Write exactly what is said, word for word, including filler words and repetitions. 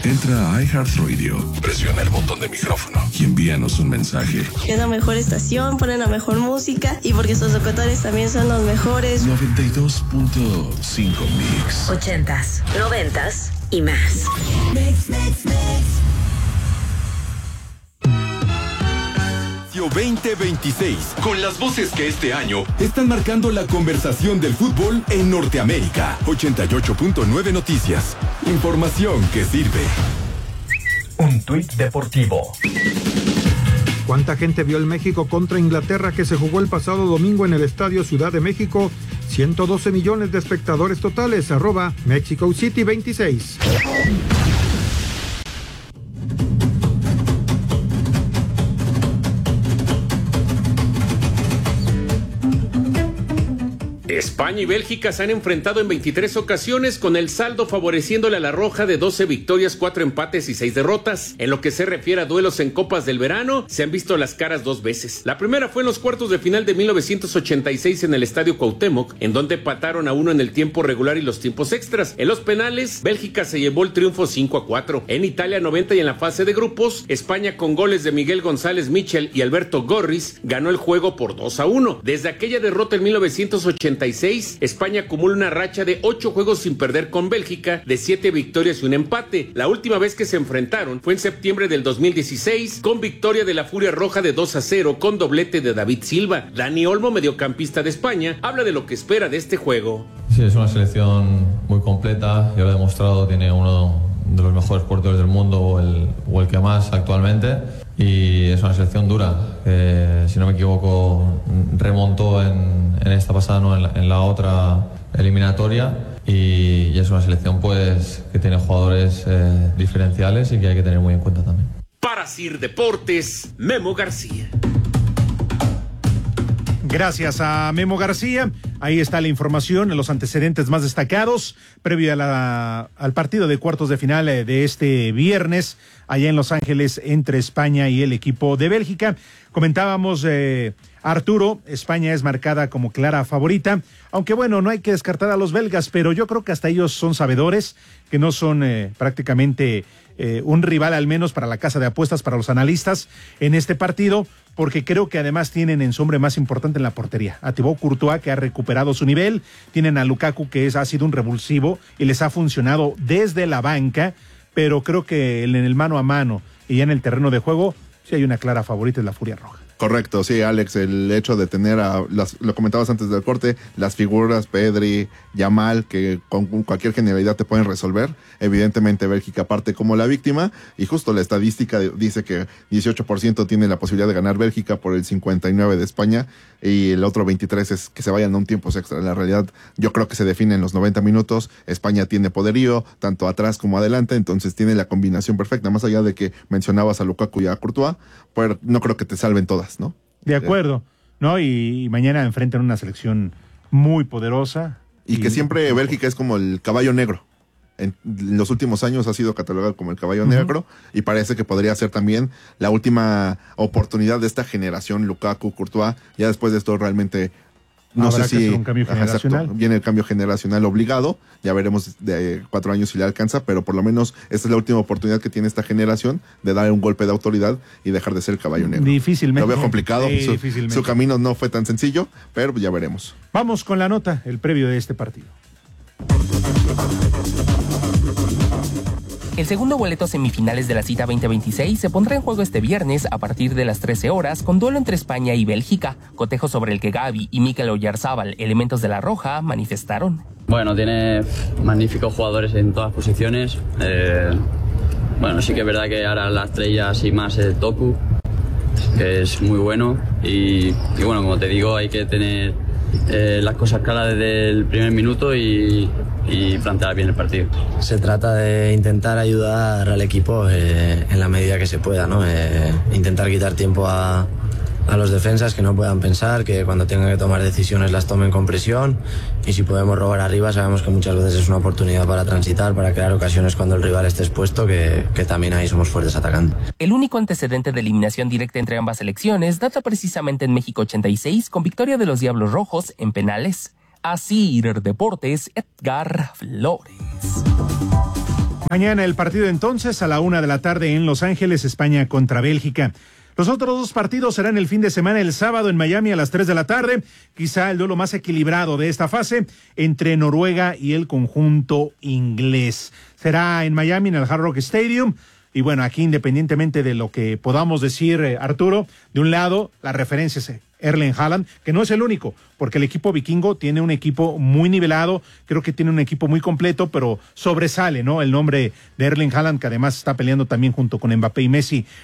Entra a iHeartRadio, presiona el botón de micrófono y envíanos un mensaje. Es la mejor estación, ponen la mejor música y porque sus locutores también son los mejores. noventa y dos punto cinco Mix. Ochentas, noventas y más. Mix, mix, mix. veinte veintiséis, con las voces que este año están marcando la conversación del fútbol en Norteamérica. ochenta y ocho punto nueve Noticias. Información que sirve. Un tuit deportivo. ¿Cuánta gente vio el México contra Inglaterra que se jugó el pasado domingo en el Estadio Ciudad de México? ciento doce millones de espectadores totales. Arroba Mexico City veintiséis. España y Bélgica se han enfrentado en veintitrés ocasiones, con el saldo favoreciéndole a la roja de doce victorias, cuatro empates y seis derrotas. En lo que se refiere a duelos en Copas del Verano, se han visto las caras dos veces. La primera fue en los cuartos de final de mil novecientos ochenta y seis en el Estadio Cuauhtémoc, en donde empataron a uno en el tiempo regular y los tiempos extras. En los penales, Bélgica se llevó el triunfo cinco a cuatro. En Italia noventa y en la fase de grupos, España con goles de Miguel González Michel y Alberto Gorris ganó el juego por dos a uno. Desde aquella derrota en mil novecientos ochenta y seis, España acumula una racha de ocho juegos sin perder con Bélgica, de siete victorias y un empate. La última vez que se enfrentaron fue en septiembre del dos mil dieciséis, con victoria de la Furia Roja de dos a cero, con doblete de David Silva. Dani Olmo, mediocampista de España, habla de lo que espera de este juego. Sí, es una selección muy completa, ya lo ha demostrado, tiene uno de los mejores porteros del mundo, o el, o el que más actualmente, y es una selección dura, que si no me equivoco remontó en, en esta pasada, no, en la, en la otra eliminatoria, y, y es una selección pues que tiene jugadores eh, diferenciales y que hay que tener muy en cuenta también. Para Sir Deportes, Memo García. Gracias a Memo García. Ahí está la información, los antecedentes más destacados previo a la, al partido de cuartos de final de este viernes allá en Los Ángeles entre España y el equipo de Bélgica. Comentábamos, eh, Arturo, España es marcada como clara favorita, aunque bueno, no hay que descartar a los belgas, pero yo creo que hasta ellos son sabedores que no son eh, prácticamente eh, un rival, al menos para la casa de apuestas, para los analistas en este partido, porque creo que además tienen en su hombre más importante en la portería, a Thibaut Courtois, que ha recuperado su nivel, tienen a Lukaku, que es, ha sido un revulsivo y les ha funcionado desde la banca, pero creo que en el mano a mano y ya en el terreno de juego, sí hay una clara favorita, es la Furia Roja. Correcto, sí, Alex, el hecho de tener a, las, lo comentabas antes del corte, las figuras Pedri, Yamal, que con cualquier genialidad te pueden resolver. Evidentemente Bélgica parte como la víctima, y justo la estadística dice que dieciocho por ciento tiene la posibilidad de ganar Bélgica por el cincuenta y nueve por ciento de España, y el otro veintitrés por ciento es que se vayan a un tiempo extra. En la realidad, yo creo que se define en los noventa minutos. España tiene poderío, tanto atrás como adelante, entonces tiene la combinación perfecta. Más allá de que mencionabas a Lukaku y a Courtois, pues no creo que te salven todas, ¿no? De acuerdo, ¿no? Y, y mañana enfrentan una selección muy poderosa. Y, y que siempre Bélgica es como el caballo negro. En los últimos años ha sido catalogado como el caballo uh-huh. negro, y parece que podría ser también la última oportunidad de esta generación, Lukaku, Courtois. Ya después de esto realmente no Habrá sé que si hacer un cambio ajá, generacional. Exacto, viene el cambio generacional obligado, ya veremos de cuatro años si le alcanza, pero por lo menos esta es la última oportunidad que tiene esta generación de dar un golpe de autoridad y dejar de ser el caballo negro. Difícilmente. Lo veo complicado, sí, su, difícilmente. su camino no fue tan sencillo, pero ya veremos. Vamos con la nota, el previo de este partido. El segundo boleto semifinales de la cita veinte veintiséis se pondrá en juego este viernes a partir de las trece horas, con duelo entre España y Bélgica, cotejo sobre el que Gavi y Mikel Oyarzabal, elementos de la Roja, manifestaron. Bueno, tiene magníficos jugadores en todas posiciones. Eh, bueno, sí que es verdad que ahora la estrella así más es Toku, que es muy bueno. Y, y bueno, como te digo, hay que tener eh, las cosas claras desde el primer minuto y... y plantear bien el partido. Se trata de intentar ayudar al equipo eh, en la medida que se pueda, ¿no? Eh, intentar quitar tiempo a, a los defensas, que no puedan pensar, que cuando tengan que tomar decisiones las tomen con presión, y si podemos robar arriba sabemos que muchas veces es una oportunidad para transitar, para crear ocasiones cuando el rival esté expuesto, que, que también ahí somos fuertes atacando. El único antecedente de eliminación directa entre ambas selecciones data precisamente en México ochenta y seis, con victoria de los Diablos Rojos en penales. Así Deportes, Edgar Flores. Mañana el partido entonces a la una de la tarde en Los Ángeles, España contra Bélgica. Los otros dos partidos serán el fin de semana, el sábado en Miami a las tres de la tarde, quizá el duelo más equilibrado de esta fase entre Noruega y el conjunto inglés. Será en Miami, en el Hard Rock Stadium. Y bueno, aquí independientemente de lo que podamos decir, eh, Arturo, de un lado, la referencia es Erling Haaland, que no es el único, porque el equipo vikingo tiene un equipo muy nivelado, creo que tiene un equipo muy completo, pero sobresale, ¿no? El nombre de Erling Haaland, que además está peleando también junto con Mbappé y Messi